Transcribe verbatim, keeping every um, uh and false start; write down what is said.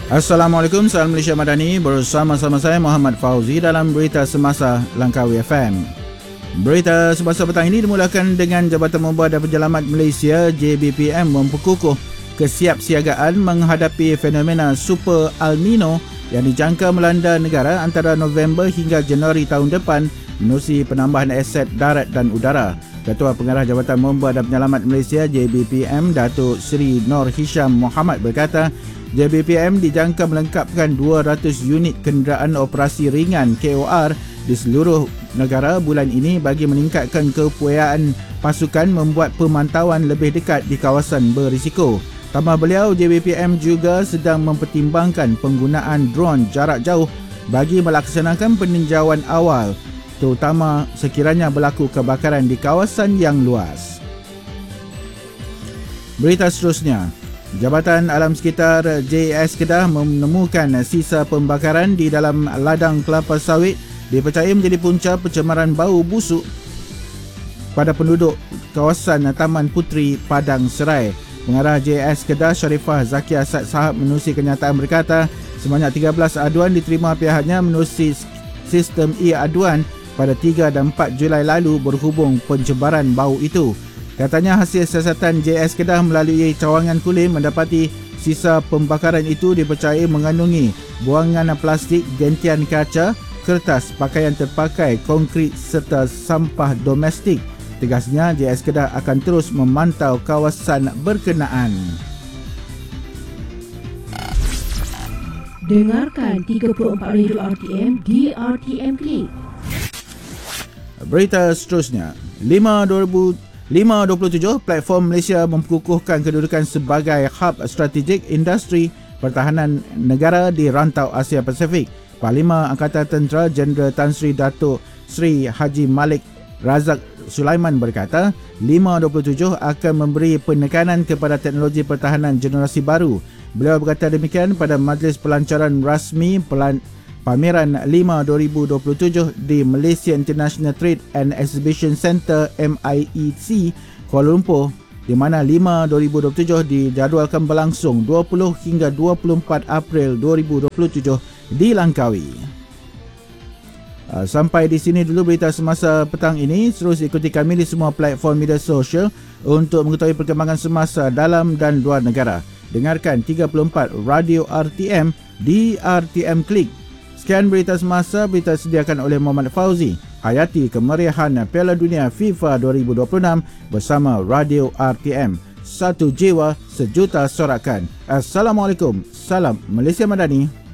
Assalamualaikum, salam Malaysia Madani. Bersama-sama saya Muhammad Fauzi dalam Berita Semasa Langkawi F M. Berita Semasa petang ini dimulakan dengan Jabatan Bomba dan Penyelamat Malaysia J B P M memperkukuh kesiapsiagaan menghadapi fenomena Super El Nino yang dijangka melanda negara antara November hingga Januari tahun depan menerusi penambahan aset darat dan udara. Ketua Pengarah Jabatan Bomba dan Penyelamat Malaysia J B P M Datuk Seri Nur Hisham Mohamad berkata, J B P M dijangka melengkapkan dua ratus unit kenderaan operasi ringan K O R di seluruh negara bulan ini bagi meningkatkan keupayaan pasukan membuat pemantauan lebih dekat di kawasan berisiko. Tambah beliau, J B P M juga sedang mempertimbangkan penggunaan drone jarak jauh bagi melaksanakan peninjauan awal, terutama sekiranya berlaku kebakaran di kawasan yang luas. Berita seterusnya, Jabatan Alam Sekitar J S Kedah menemukan sisa pembakaran di dalam ladang kelapa sawit dipercayai menjadi punca pencemaran bau busuk pada penduduk kawasan Taman Puteri Padang Serai. Pengarah J S Kedah Sharifah Zakia Asad Sahab menerusi kenyataan berkata, sebanyak tiga belas aduan diterima pihaknya menerusi sistem e-aduan pada tiga dan empat Julai lalu berhubung pencemaran bau itu. Katanya hasil siasatan J S Kedah melalui cawangan kulim mendapati sisa pembakaran itu dipercayai mengandungi buangan plastik, gentian kaca, kertas, pakaian terpakai, konkrit serta sampah domestik. Tegasnya, J S Kedah akan terus memantau kawasan berkenaan. Dengarkan tiga puluh empat Radio R T M di R T M Click. Berita seterusnya, lima dua puluh tujuh platform Malaysia memperkukuhkan kedudukan sebagai hub strategik industri pertahanan negara di rantau Asia Pasifik. Panglima Angkatan Tentera Jeneral Tan Sri Datuk Sri Haji Malik Razak Sulaiman berkata, lima dua puluh tujuh akan memberi penekanan kepada teknologi pertahanan generasi baru. Beliau berkata demikian pada majlis pelancaran rasmi pelan pameran lima dua ribu dua puluh tujuh di Malaysia International Trade and Exhibition Centre M I E C Kuala Lumpur, di mana lima dua ribu dua puluh tujuh dijadualkan berlangsung dua puluh hingga dua puluh empat April dua ribu dua puluh tujuh di Langkawi. Sampai di sini dulu berita semasa petang ini. Terus ikuti kami di semua platform media sosial untuk mengetahui perkembangan semasa dalam dan luar negara. Dengarkan tiga puluh empat Radio R T M di R T M Click. Sekian berita semasa, berita disediakan oleh Muhammad Fauzi. Hayati kemeriahan Piala Dunia FIFA dua ribu dua puluh enam bersama Radio R T M. Satu jiwa, sejuta sorakan. Assalamualaikum. Salam Malaysia Madani.